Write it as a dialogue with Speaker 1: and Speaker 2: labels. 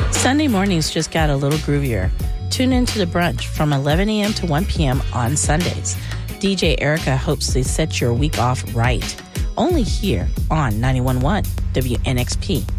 Speaker 1: Sunday mornings just got a little groovier. Tune into The Brunch from 11 a.m. to 1 p.m. on Sundays. DJ Erica hopes to set your week off right. Only here on 91.1 WNXP.